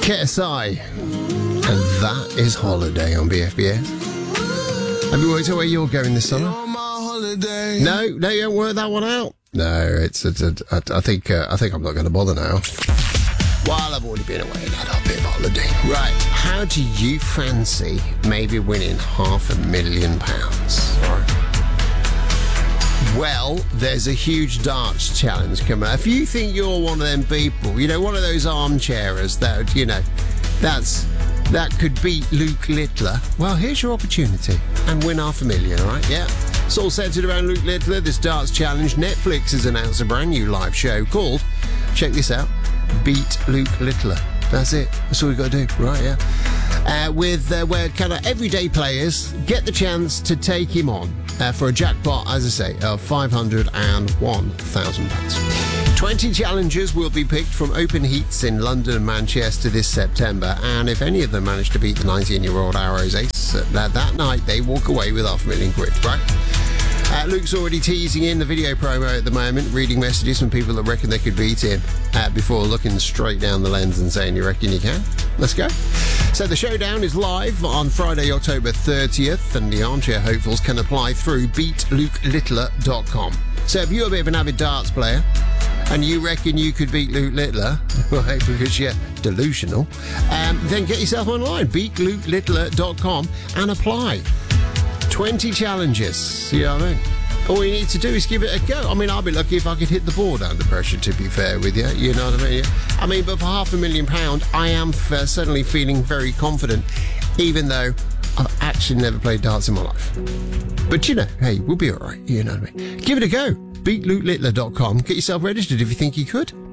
KSI. And that is Holiday on BFBS. Have you worked out where you're going this summer? No, you haven't worked that one out. No, I think I'm not going to bother now. Well, I've already been away and had a bit of holiday. Right, how do you fancy maybe winning £500,000? All right. Well, there's a huge darts challenge coming up. If you think you're one of them people, one of those armchairers that could beat Luke Littler, well, here's your opportunity and win $500,000, all right? Yeah. It's all centered around Luke Littler, this darts challenge. Netflix has announced a brand new live show called, check this out, Beat Luke Littler. That's it. That's all we've got to do, right? Yeah. Where kind of everyday players get the chance to take him on for a jackpot, as I say, of £501,000. 20 challengers will be picked from open heats in London and Manchester this September, and if any of them manage to beat the 19-year-old Arrows ace, that night they walk away with £500,000, right? Luke's already teasing in the video promo at the moment, reading messages from people that reckon they could beat him before looking straight down the lens and saying, you reckon you can? Let's go. So the showdown is live on Friday, October 30th, and the armchair hopefuls can apply through beatlukelittler.com. So if you're a bit of an avid darts player and you reckon you could beat Luke Littler, right, because you're delusional, then get yourself online, beatlukelittler.com, and apply. 20 challenges, you know what I mean? All you need to do is give it a go. I mean, I'll be lucky if I could hit the board under pressure, to be fair with you. You know what I mean? I mean, but for £500,000, I am certainly feeling very confident, even though I've actually never played darts in my life. But, hey, we'll be all right. You know what I mean? Give it a go. BeatLukeLittler.com. Get yourself registered if you think you could.